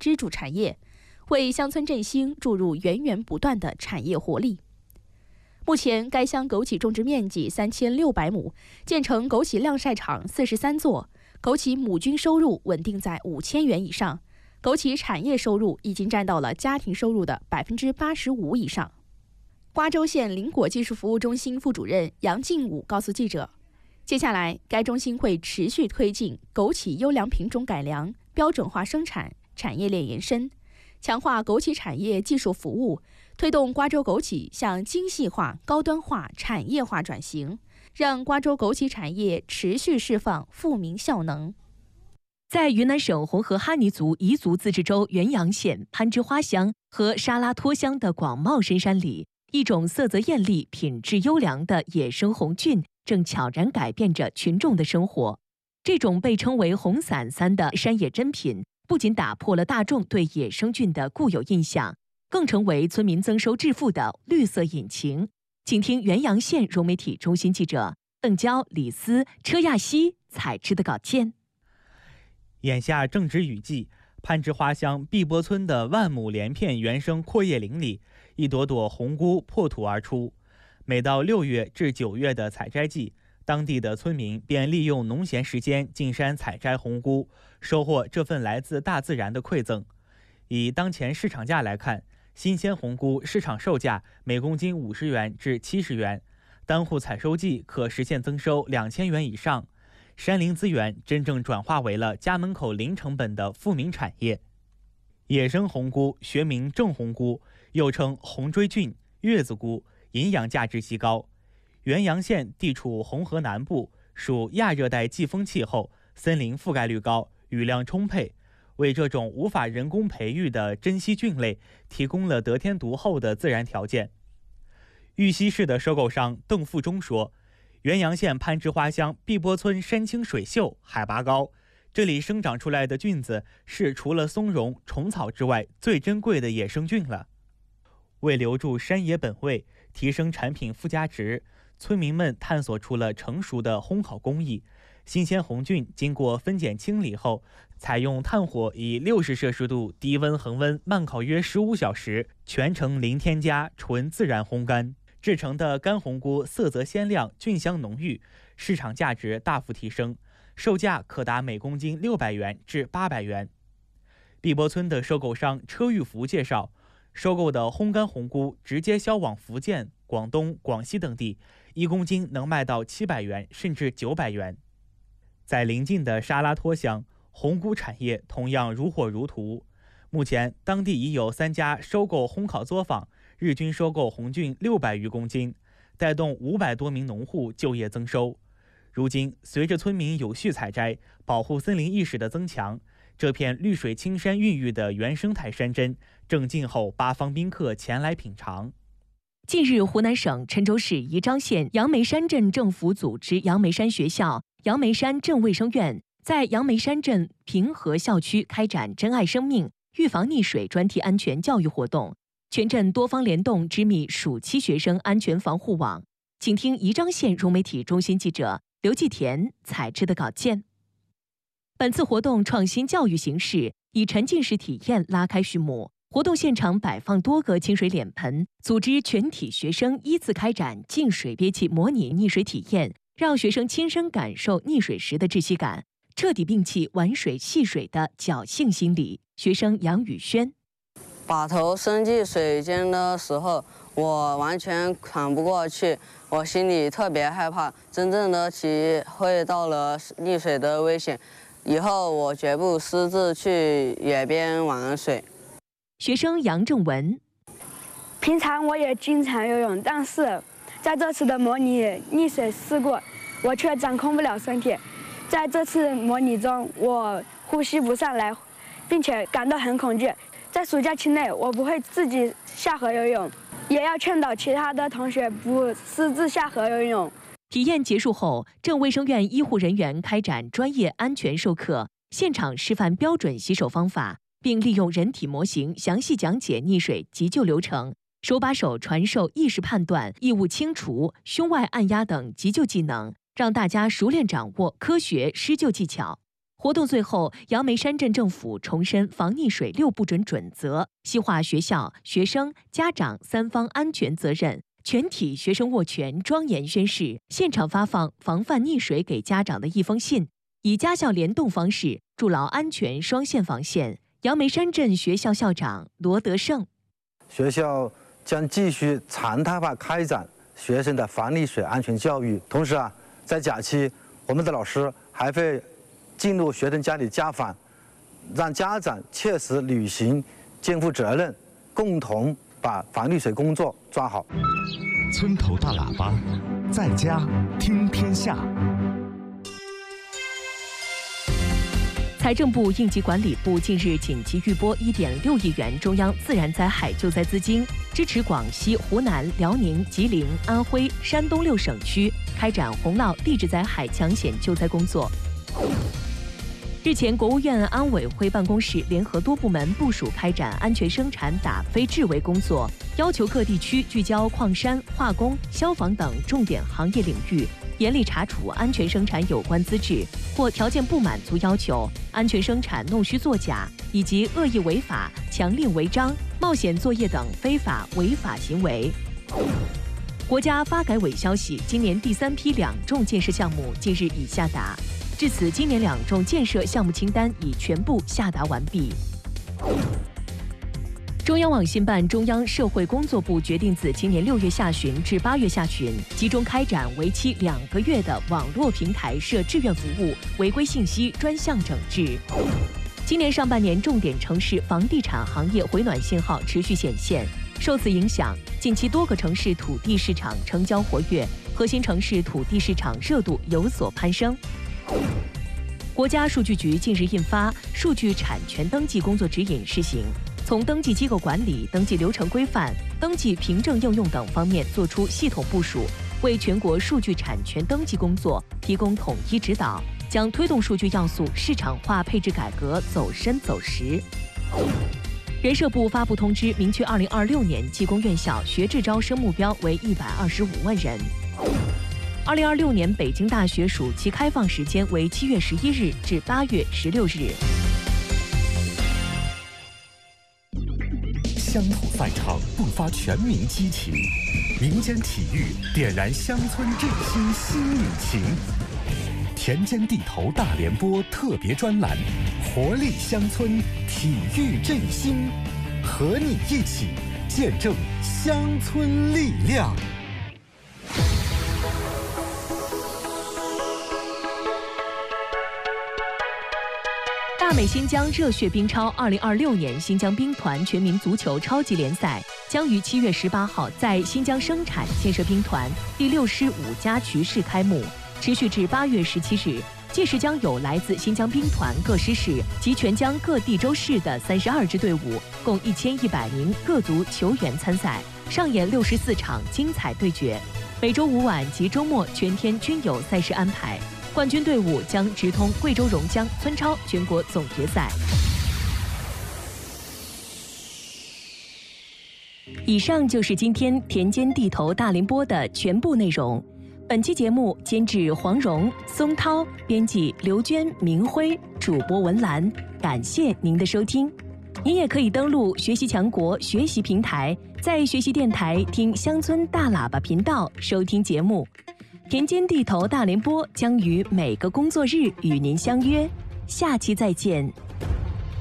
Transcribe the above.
支柱产业，为乡村振兴注入源源不断的产业活力。目前，该乡枸杞种植面积3600亩，建成枸杞晾晒场43座，枸杞亩均收入稳定在5000元以上，枸杞产业收入已经占到了家庭收入的85%以上。瓜州县林果技术服务中心副主任杨进武告诉记者，接下来该中心会持续推进枸杞优良品种改良、标准化生产、产业链延伸，强化枸杞产业技术服务，推动瓜州枸杞向精细化、高端化、产业化转型，让瓜州枸杞产业持续释放富民效能。 在云南省红河哈尼族彝族自治州元阳县攀枝花乡和沙拉托乡的广袤深山里，一种色泽艳丽、品质优良的野生红菌正悄然改变着群众的生活。这种被称为红伞参的山野珍品，不仅打破了大众对野生菌的固有印象，更成为村民增收致富的绿色引擎。请听元阳县融媒体中心记者邓娇、李思、车亚西采制的稿件。 眼下正值雨季，攀枝花乡碧波村的万亩连片原生阔叶林里，一朵朵红菇破土而出。每到6月至9月的采摘季，当地的村民便利用农闲时间进山采摘红菇，收获这份来自大自然的馈赠。以当前市场价来看，新鲜红菇市场售价每公斤50元至70元，单户采收季可实现增收2000元以上。山林资源真正转化为了家门口零成本的富民产业。野生红菇学名正红菇，又称红锥菌、月子菇，营养价值极高。元阳县地处红河南部，属亚热带季风气候，森林覆盖率高，雨量充沛，为这种无法人工培育的珍稀菌类提供了得天独厚的自然条件。玉溪市的收购商邓富忠说，元阳县攀枝花乡碧波村山清水秀，海拔高，这里生长出来的菌子是除了松茸、虫草之外最珍贵的野生菌了。为留住山野本味，提升产品附加值，村民们探索出了成熟的烘烤工艺。新鲜红菌经过分拣清理后，采用炭火以60摄氏度低温恒温慢烤约15小时，全程零添加，纯自然烘干。制成的干红菇色泽鲜亮，菌香浓郁，市场价值大幅提升，售价可达每公斤600元至800元。碧波村的收购商车玉福介绍，收购的烘干红菇直接销往福建、广东、广西等地，1公斤能卖到700元甚至900元。在邻近的沙拉托乡，红菇产业同样如火如荼。目前，当地已有3家收购烘烤作坊，日均收购红菌600余公斤，带动500多名农户就业增收。如今，随着村民有序采摘、保护森林意识的增强，这片绿水青山孕育的原生态山珍正静候八方宾客前来品尝。 近日，湖南省郴州市宜章县杨梅山镇政府组织杨梅山学校、杨梅山镇卫生院在杨梅山镇平和校区开展珍爱生命、预防溺水专题安全教育活动，全镇多方联动织密暑期学生安全防护网。请听宜章县融媒体中心记者刘继田采制的稿件。本次活动创新教育形式，以沉浸式体验拉开序幕。活动现场摆放多个清水脸盆，组织全体学生依次开展进水憋气模拟溺水体验，让学生亲身感受溺水时的窒息感，彻底摒弃玩水戏水的侥幸心理。学生杨宇轩： 把头伸进水间的时候，我完全喘不过去，我心里特别害怕，真正的体会到了溺水的危险。以后我绝不私自去野边玩水。 学生杨正文： 平常我也经常游泳，但是在这次的模拟溺水事故，我却掌控不了身体。在这次模拟中，我呼吸不上来，并且感到很恐惧。在暑假期内，我不会自己下河游泳，也要劝导其他的同学不私自下河游泳。 体验结束后，镇卫生院医护人员开展专业安全授课，现场示范标准洗手方法，并利用人体模型详细讲解溺水急救流程，手把手传授意识判断、异物清除、胸外按压等急救技能，让大家熟练掌握科学施救技巧。 活动最后，杨梅山镇政府重申防溺水6不准准则，细化学校、学生、家长3方安全责任，全体学生握拳庄严宣誓，现场发放防范溺水给家长的一封信，以家校联动方式筑牢安全双线防线。杨梅山镇学校校长罗德胜： 学校将继续常态化开展学生的防溺水安全教育，同时在假期，我们的老师还会进入学生家里家访，让家长切实履行监护责任，共同把防溺水工作抓好。 村头大喇叭，在家听天下。 财政部应急管理部近日紧急预拨1.6亿元中央自然灾害救灾资金，支持广西、湖南、辽宁、吉林、安徽、山东6省区开展洪涝地质灾害抢险救灾工作。日前，国务院安委会办公室联合多部门部署开展安全生产打非治围工作，要求各地区聚焦矿山、化工、消防等重点行业领域，严厉查处安全生产有关资质或条件不满足要求、安全生产弄虚作假以及恶意违法、强令违章、冒险作业等非法违法行为。国家发改委消息，今年第3批2重建设项目近日已下达。至此，今年2重建设项目清单已全部下达完毕。中央网信办、中央社会工作部决定自今年6月下旬至8月下旬，集中开展为期2个月的网络平台涉志愿服务违规信息专项整治。今年上半年，重点城市房地产行业回暖信号持续显现。受此影响，近期多个城市土地市场成交活跃，核心城市土地市场热度有所攀升。国家数据局近日印发《数据产权登记工作指引》试行，从登记机构管理、登记流程规范、登记凭证应用等方面作出系统部署，为全国数据产权登记工作提供统一指导，将推动数据要素市场化配置改革走深走实。人社部发布通知，明确2026年技工院校学制招生目标为125万人。2026年北京大学暑期开放时间为7月11日至8月16日。 乡土赛场迸发全民激情，民间体育点燃乡村振兴新引擎。田间地头大联播特别专栏，活力乡村，体育振兴，和你一起见证乡村力量。 大美新疆热血冰超2026年新疆兵团全民足球超级联赛将于7月18号在新疆生产建设兵团第6师5家渠市开幕，持续至8月17日。届时将有来自新疆兵团各师市及全疆各地州市的32支队伍，共1100名各族球员参赛，上演64场精彩对决。每周5晚及周末全天均有赛事安排。冠军队伍将直通贵州榕江村超全国总决赛。以上就是今天田间地头大联播的全部内容。本期节目监制黄蓉、松涛，编辑刘娟、明辉，主播文兰。感谢您的收听。您也可以登录学习强国学习平台，在学习电台听乡村大喇叭频道收听节目。田间地头大联播将于每个工作日与您相约，下期再见。